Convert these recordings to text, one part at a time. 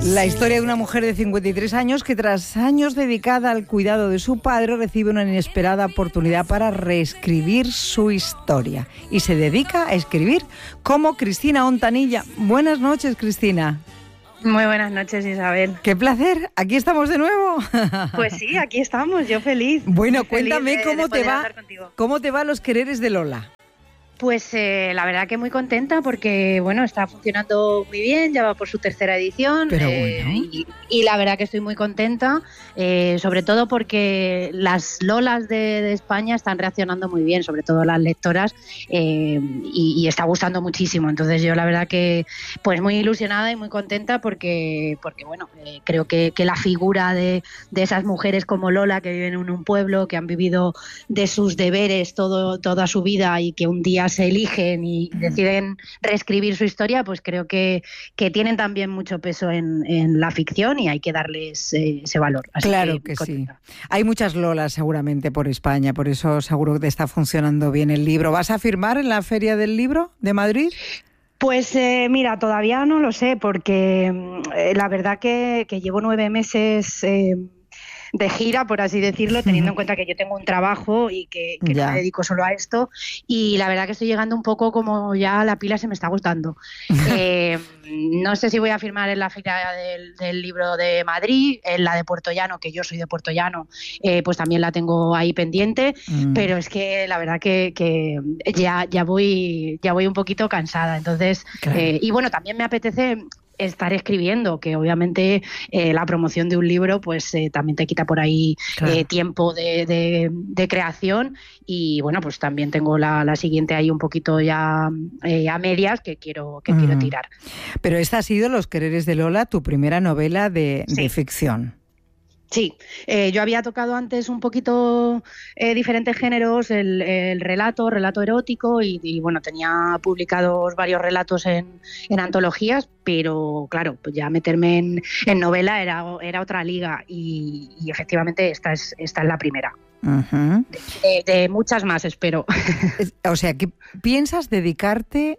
La historia de una mujer de 53 años que tras años dedicada al cuidado de su padre recibe una inesperada oportunidad para reescribir su historia y se dedica a escribir como Cristina Ontanilla. Buenas noches, Cristina. Muy buenas noches, Isabel. ¡Qué placer! ¿Aquí estamos de nuevo? Pues sí, aquí estamos, yo feliz. Bueno, feliz cuéntame cómo te va Los Quereres de Lola. Pues la verdad que muy contenta porque, bueno, está funcionando muy bien, ya va por su tercera edición. Pero bueno. Y la verdad que estoy muy contenta, sobre todo porque las Lolas de España están reaccionando muy bien, sobre todo las lectoras, y está gustando muchísimo. Entonces yo la verdad que pues muy ilusionada y muy contenta porque bueno, creo que la figura de esas mujeres como Lola que viven en un pueblo, que han vivido de sus deberes toda su vida y que un día se eligen y deciden reescribir su historia, pues creo que tienen también mucho peso en la ficción y hay que darles ese valor. Así claro que sí. Hay muchas Lolas seguramente por España, por eso seguro que te está funcionando bien el libro. ¿Vas a firmar en la Feria del Libro de Madrid? Pues mira, todavía no lo sé porque la verdad que llevo 9 meses... de gira, por así decirlo, teniendo en cuenta que yo tengo un trabajo y que no me dedico solo a esto, y la verdad que estoy llegando un poco como ya la pila se me está agotando. No sé si voy a firmar en la Feria del Libro de Madrid, en la de Puerto Llano, que yo soy de Puerto Llano, pues también la tengo ahí pendiente, pero es que la verdad que ya voy un poquito cansada, entonces, claro. Y bueno, también me apetece estar escribiendo, que obviamente la promoción de un libro pues también te quita por ahí claro. Tiempo de creación y bueno, pues también tengo la siguiente ahí un poquito ya a medias que quiero tirar. Pero esta ha sido Los Quereres de Lola, tu primera novela de ficción. Sí, yo había tocado antes un poquito diferentes géneros, el relato erótico y bueno, tenía publicados varios relatos en antologías, pero claro, pues ya meterme en novela era otra liga y efectivamente esta es la primera. Uh-huh. De muchas más, espero. O sea, ¿qué piensas dedicarte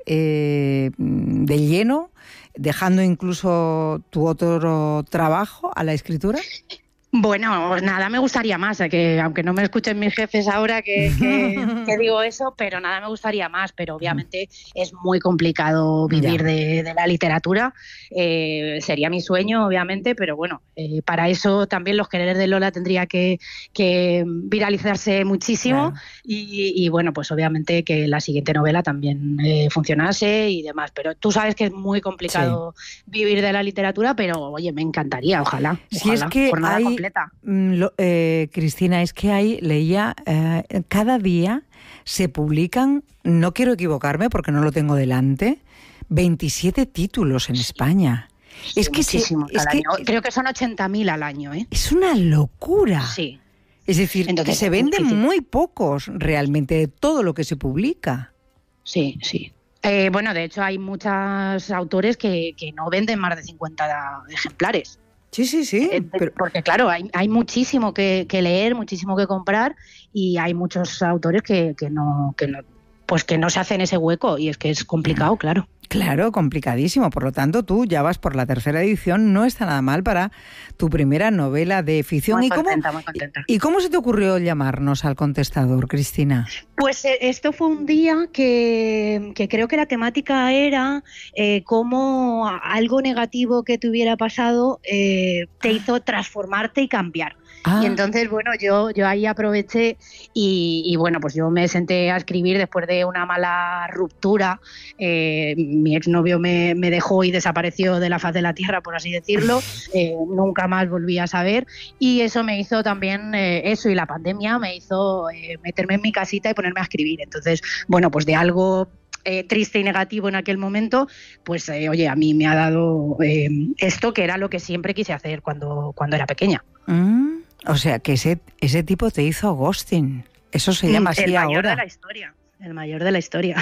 de lleno, dejando incluso tu otro trabajo a la escritura? Bueno, nada me gustaría más, que aunque no me escuchen mis jefes ahora que digo eso, pero nada me gustaría más, pero obviamente es muy complicado vivir de la literatura, sería mi sueño obviamente, pero bueno, para eso también Los Quereres de Lola tendría que viralizarse muchísimo, claro. y bueno, pues obviamente que la siguiente novela también funcionase y demás, pero tú sabes que es muy complicado vivir de la literatura, pero oye, me encantaría, ojalá. Si es que por nada hay... Cristina, es que leía, cada día se publican, no quiero equivocarme porque no lo tengo delante, 27 títulos en España. Sí, es que muchísimos al año. Creo que son 80.000 al año. Es una locura. Sí. Es decir, entonces, que se venden muy pocos realmente de todo lo que se publica. Sí, sí. Bueno, de hecho hay muchos autores que no venden más de 50 ejemplares. Sí. Porque claro, hay muchísimo que leer, muchísimo que comprar y hay muchos autores que no se hacen ese hueco y es que es complicado, claro. Claro, complicadísimo. Por lo tanto, tú ya vas por la tercera edición. No está nada mal para tu primera novela de ficción. Muy contenta. ¿Y cómo se te ocurrió llamarnos al contestador, Cristina? Pues esto fue un día que creo que la temática era cómo algo negativo que te hubiera pasado te hizo transformarte y cambiar. Y entonces, bueno, yo ahí aproveché y bueno, pues yo me senté a escribir después de una mala ruptura. Mi exnovio me dejó y desapareció de la faz de la tierra, por así decirlo. Nunca más volví a saber y eso me hizo también, eso y la pandemia me hizo meterme en mi casita y ponerme a escribir. Entonces, bueno, pues de algo triste y negativo en aquel momento, pues oye, a mí me ha dado esto que era lo que siempre quise hacer cuando era pequeña. O sea, que ese tipo te hizo ghosting. Eso se llama así ahora. El mayor de la historia.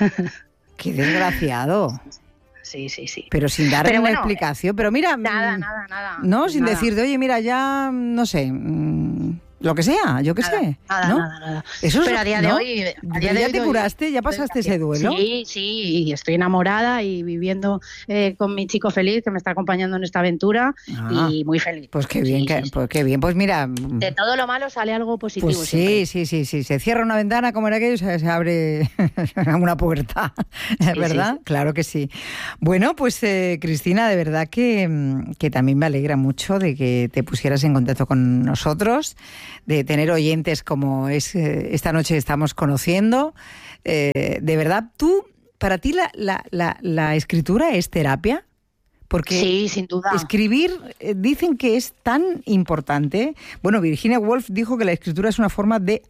Qué desgraciado. Sí. Pero sin darle una explicación. Pero mira... Nada. No, pues sin nada. decirte, oye, mira, ya, no sé, lo que sea, yo qué sé. Nada. Eso pero es, a día de hoy... ¿Ya te curaste? ¿Ya pasaste ese duelo? Sí, y estoy enamorada y viviendo con mi chico feliz que me está acompañando en esta aventura y muy feliz. Pues qué bien, qué bien. Pues mira... De todo lo malo sale algo positivo. Pues sí. Se cierra una ventana como era aquello y se abre una puerta, ¿verdad? Sí. Claro que sí. Bueno, pues Cristina, de verdad que también me alegra mucho de que te pusieras en contacto con nosotros, de tener oyentes como esta noche estamos conociendo. De verdad, para ti la escritura es terapia. Porque sí, sin duda. Escribir, dicen que es tan importante. Bueno, Virginia Woolf dijo que la escritura es una forma de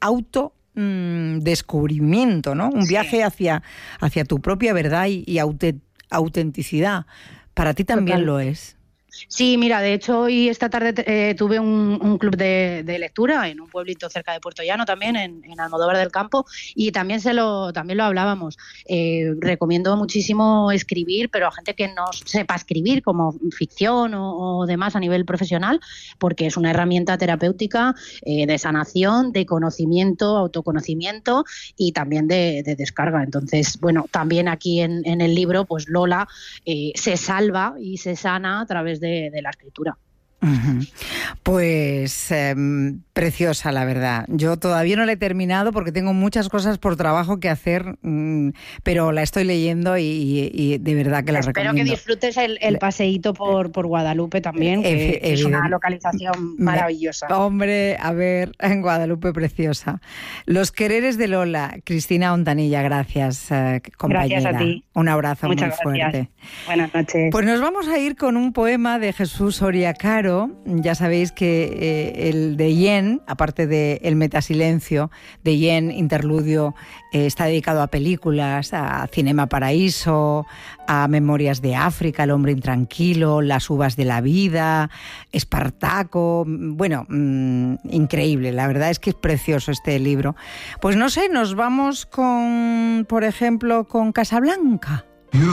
descubrimiento, ¿no? Un viaje hacia tu propia verdad y autenticidad. Para ti también lo es. Sí, mira, de hecho hoy esta tarde tuve un club de lectura en un pueblito cerca de Puerto Llano también, en Almodóvar del Campo, y también lo hablábamos. Recomiendo muchísimo escribir, pero a gente que no sepa escribir, como ficción o demás a nivel profesional, porque es una herramienta terapéutica de sanación, de conocimiento, autoconocimiento y también de descarga. Entonces, bueno, también aquí en el libro, pues Lola se salva y se sana a través de la escritura. Uh-huh. Pues preciosa, la verdad. Yo todavía no la he terminado porque tengo muchas cosas por trabajo que hacer, pero la estoy leyendo y de verdad que la recomiendo. Espero que disfrutes el paseíto por Guadalupe también, que es una localización maravillosa. Hombre, a ver, en Guadalupe preciosa. Los quereres de Lola, Cristina Ontanilla, gracias, compañera. Gracias a ti. Un abrazo Muchas muy gracias. Fuerte. Buenas noches. Pues nos vamos a ir con un poema de Jesús Oria Caro. Ya sabéis que el de Yen, aparte de El Metasilencio, de Yen, interludio, está dedicado a películas, a Cinema Paraíso, a Memorias de África, El hombre intranquilo, Las uvas de la vida, Espartaco. Bueno, increíble, la verdad es que es precioso este libro. Pues no sé, nos vamos con, por ejemplo, con Casablanca.